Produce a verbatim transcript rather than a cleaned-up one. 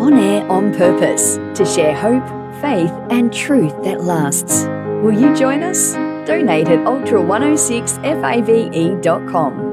on air on purpose to share hope, faith, and truth that lasts. Will you join us? Donate at ultra one oh six fave dot com.